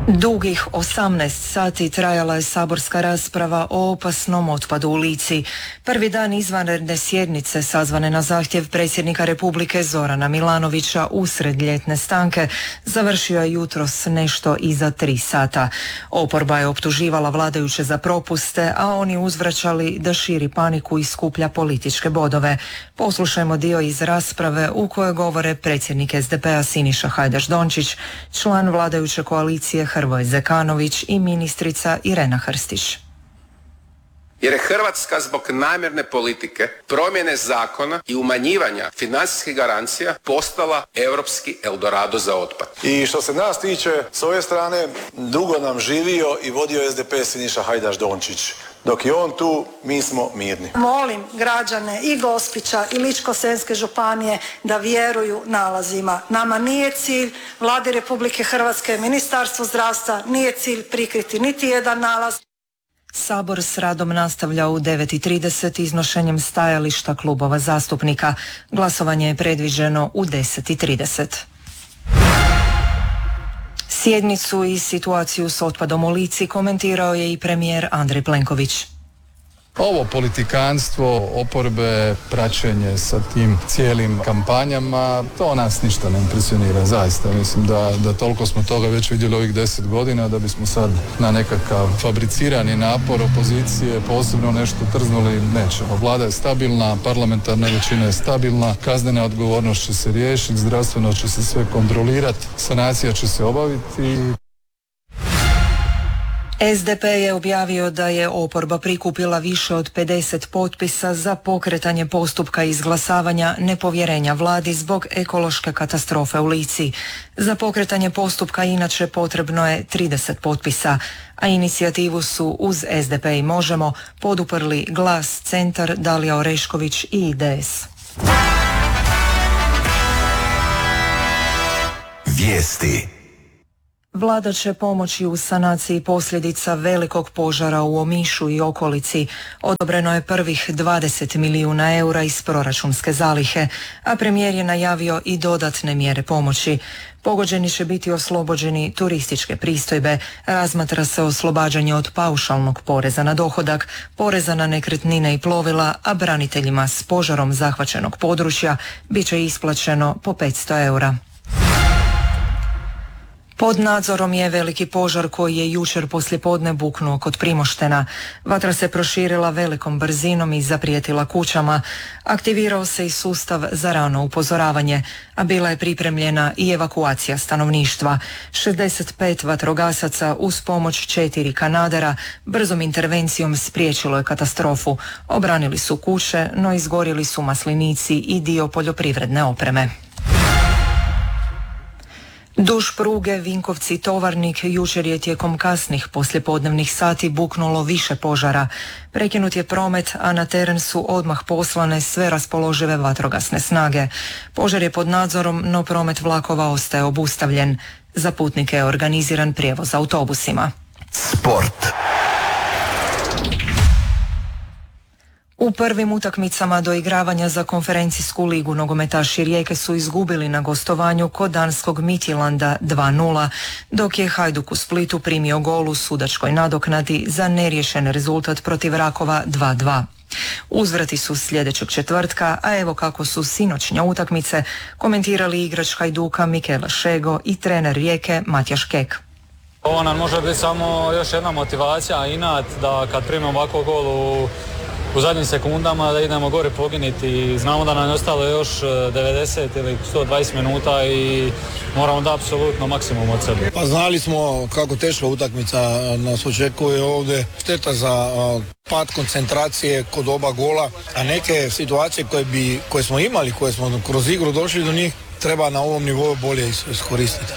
Dugih 18 sati trajala je saborska rasprava o opasnom otpadu u Lici. Prvi dan izvanredne sjednice sazvane na zahtjev predsjednika Republike Zorana Milanovića usred ljetne stanke završio je jutros nešto iza 3 sata. Oporba je optuživala vladajuće za propuste, a oni uzvraćali da širi paniku i skuplja političke bodove. Poslušajmo dio iz rasprave u kojoj govore predsjednik SDP-a Siniša Hajdaš Dončić, član vladajuće koalicije Hrvoje Zekanović i ministrica Irena Hrstić. Jer je Hrvatska zbog namjerne politike, promjene zakona i umanjivanja financijskih garancija postala europski Eldorado za otpad. I što se nas tiče, s ove strane, dugo nam živio i vodio SDP Siniša Hajdaš Dončić. Dok je on tu, mi smo mirni. Molim građane i Gospića i Ličko-senjske županije da vjeruju nalazima. Nama nije cilj, Vladi Republike Hrvatske, Ministarstvu zdravstva, nije cilj prikriti niti jedan nalaz. Sabor s radom nastavlja u 9:30 iznošenjem stajališta klubova zastupnika. Glasovanje je predviđeno u 10:30. Sjednicu i situaciju s otpadom u Lici komentirao je i premijer Andrej Plenković. Ovo politikanstvo, oporbe, praćenje sa tim cijelim kampanjama, to nas ništa ne impresionira, zaista. Mislim da toliko smo toga već vidjeli ovih 10 godina da bismo sad na nekakav fabricirani napor opozicije posebno nešto trznuli, nećemo. Vlada je stabilna, parlamentarna većina je stabilna, kaznena odgovornost će se riješiti, zdravstveno će se sve kontrolirati, sanacija će se obaviti. SDP je objavio da je oporba prikupila više od 50 potpisa za pokretanje postupka izglasavanja nepovjerenja vladi zbog ekološke katastrofe u Lici. Za pokretanje postupka inače potrebno je 30 potpisa, a inicijativu su uz SDP i Možemo poduprli Glas, Centar, Dalija Orešković i IDS. Vijesti. Vlada će pomoći u sanaciji posljedica velikog požara u Omišu i okolici. Odobreno je prvih 20 milijuna eura iz proračunske zalihe, a premijer je najavio i dodatne mjere pomoći. Pogođeni će biti oslobođeni turističke pristojbe, razmatra se oslobađanje od paušalnog poreza na dohodak, poreza na nekretnine i plovila, a braniteljima s požarom zahvaćenog područja bit će isplaćeno po 500 eura. Pod nadzorom je veliki požar koji je jučer poslijepodne buknuo kod Primoštena. Vatra se proširila velikom brzinom i zaprijetila kućama. Aktivirao se i sustav za rano upozoravanje, a bila je pripremljena i evakuacija stanovništva. 65 vatrogasaca uz pomoć 4 kanadera brzom intervencijom spriječilo je katastrofu. Obranili su kuće, no izgorjeli su maslinici i dio poljoprivredne opreme. Duž pruge Vinkovci-Tovarnik jučer je tijekom kasnih poslijepodnevnih sati buknulo više požara. Prekinut je promet, a na teren su odmah poslane sve raspoložive vatrogasne snage. Požar je pod nadzorom, no promet vlakova ostaje obustavljen. Za putnike je organiziran prijevoz autobusima. Sport. U prvim utakmicama doigravanja za konferencijsku ligu nogometaši Rijeke su izgubili na gostovanju kod danskog Midtjylanda 2:0, dok je Hajduk u Splitu primio gol u sudačkoj nadoknadi za neriješen rezultat protiv Rakova 2:2. Uzvrati su sljedećeg četvrtka, a evo kako su sinoćnje utakmice komentirali igrač Hajduka Mikela Šego i trener Rijeke Matjaš Kek. Ovo nam može biti samo još jedna motivacija, inat da kad primimo ovako gol u zadnjim sekundama da idemo gore poginiti. Znamo da nam je ostalo još 90 ili 120 minuta i moramo da apsolutno maksimum od sebe. Pa znali smo kako teška utakmica nas očekuje ovdje. Šteta za pad koncentracije kod oba gola, a neke situacije koje smo imali, koje smo kroz igru došli do njih, treba na ovom nivou bolje iskoristiti.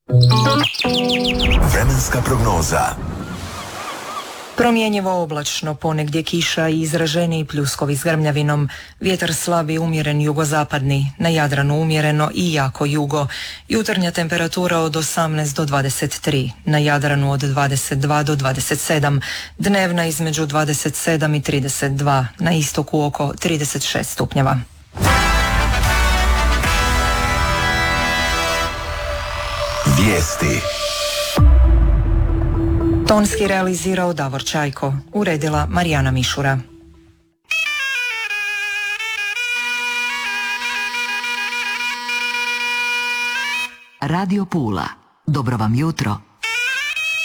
Vremenska prognoza. Promjenjivo oblačno, ponegdje kiša i izraženiji pljuskovi s grmljavinom. Vjetar slabi umjeren jugozapadni, na Jadranu umjereno i jako jugo. Jutarnja temperatura od 18 do 23, na Jadranu od 22 do 27, dnevna između 27 i 32, na istoku oko 36 stupnjeva. Vijesti. Tonski realizirao Davor Čajko, uredila Marijana Mišura. Radio Pula. Dobro vam jutro